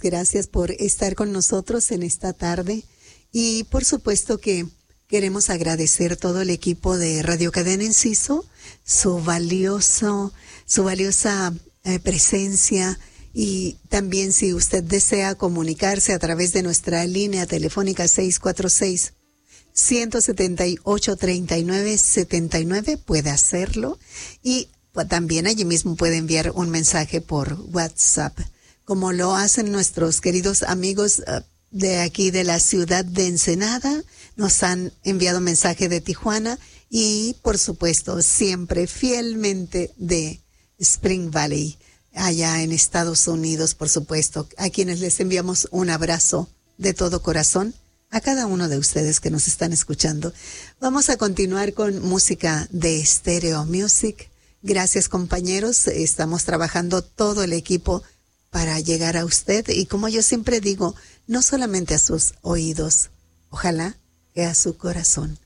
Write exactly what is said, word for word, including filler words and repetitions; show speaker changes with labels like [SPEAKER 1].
[SPEAKER 1] gracias por estar con nosotros en esta tarde. Y por supuesto que queremos agradecer todo el equipo de Radio Cadena Enciso, su valioso, su valiosa eh, presencia. Y también si usted desea comunicarse a través de nuestra línea telefónica seis cuatro seis, uno siete ocho, tres nueve siete nueve, puede hacerlo. Y pues, también allí mismo puede enviar un mensaje por WhatsApp, como lo hacen nuestros queridos amigos uh, de aquí de la ciudad de Ensenada. Nos han enviado mensaje de Tijuana y, por supuesto, siempre fielmente de Spring Valley, allá en Estados Unidos, por supuesto, a quienes les enviamos un abrazo de todo corazón, a cada uno de ustedes que nos están escuchando. Vamos a continuar con música de Stereo Music. Gracias, compañeros. Estamos trabajando todo el equipo para llegar a usted y, como yo siempre digo, no solamente a sus oídos, ojalá que a su corazón.